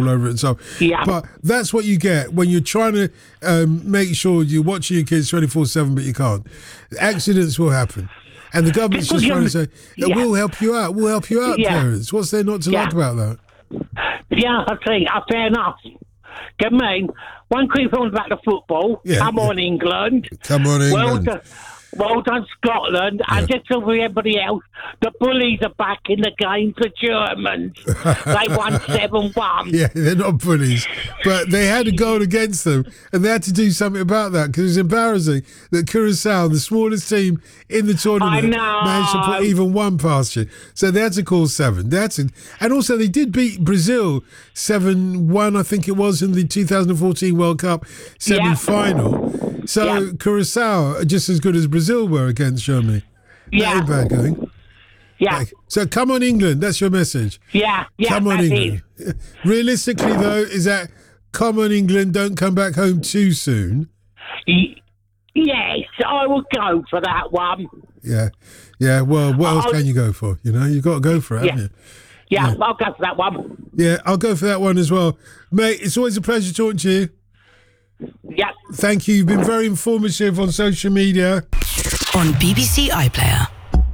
all over it and so. Yeah. But that's what you get when you're trying to make sure you're watching your kids 24/7, but you can't. Accidents will happen. And the government's just trying to say, we'll help you out. We'll help you out, parents. What's there not to like about that? Yeah, I think, fair enough. I mean, one quick thing about the football. Yeah. Come on, England. Come on, England. Well done, Scotland. Yeah. And just to everybody else, the bullies are back in the game for Germans. They won 7-1. Yeah, they're not bullies. But they had a goal against them, and they had to do something about that because it was embarrassing that Curaçao, the smallest team in the tournament, managed to put even one past you. So they had to call 7. And also, they did beat Brazil 7-1, I think it was, in the 2014 World Cup semi-final. So Curaçao are just as good as Brazil were against Germany. Yeah. That ain't bad going. Yeah. So come on, England. That's your message. Yeah. Come on, England. Realistically, though, is that come on, England, don't come back home too soon. Yes, I will go for that one. Yeah. Well, what else can you go for? You know, you've got to go for it, haven't you? Yeah, I'll go for that one. Yeah, I'll go for that one as well. Mate, it's always a pleasure talking to you. Yeah. Thank you. You've been very informative on social media. On BBC iPlayer.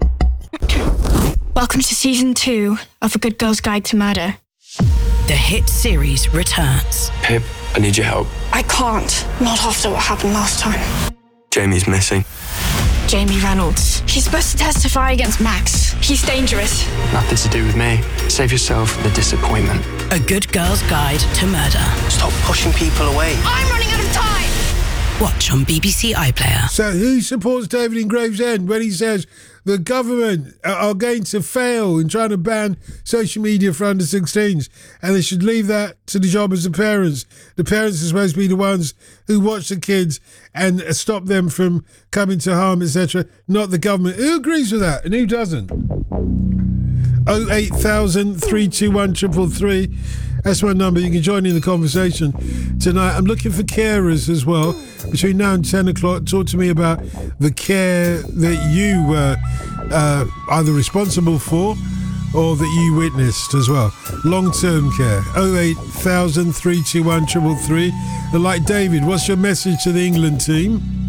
Welcome to season 2 of A Good Girl's Guide to Murder. The hit series returns. Pip, I need your help. I can't. Not after what happened last time. Jamie's missing. Jamie Reynolds. He's supposed to testify against Max. He's dangerous. Nothing to do with me. Save yourself the disappointment. A Good Girl's Guide to Murder. Stop pushing people away. I'm running out of time! Watch on BBC iPlayer. So who supports David in Gravesend when he says the government are going to fail in trying to ban social media for under 16s and they should leave that to the job as the parents? The parents are supposed to be the ones who watch the kids and stop them from coming to harm, etc., not the government. Who agrees with that and who doesn't? 08000 321 333. That's my number. You can join in the conversation tonight. I'm looking for carers as well. Between now and 10 o'clock, talk to me about the care that you were either responsible for or that you witnessed as well. Long-term care. 08000 321 333. And like David, what's your message to the England team?